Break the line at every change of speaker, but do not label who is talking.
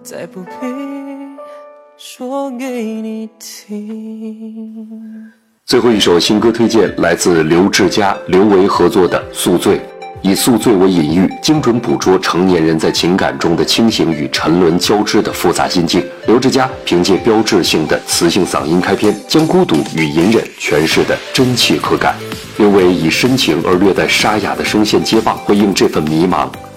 再不必说给你听。
最后一首新歌推荐来自刘志佳、刘维合作的《宿醉》，以宿醉为隐喻，精准捕捉成年人在情感中的清醒与沉沦交织的复杂心境。刘志佳凭借标志性的磁性嗓音开篇，将孤独与隐忍诠释得真切可感。刘维以深情而略带沙哑的声线接棒，回应这份迷茫